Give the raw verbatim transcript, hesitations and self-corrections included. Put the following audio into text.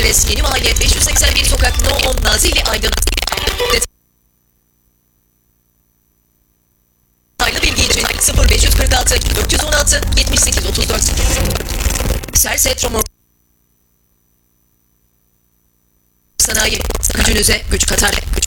adres Yeni Mahalle beş yüz seksen bir Sokak No on Nazilli Aydın. Detaylı bilgi için sıfır beş kırk altı dört yüz on altı yetmiş sekiz otuz dört. Serset Romo Sanayi gücünüze güç katar. Güç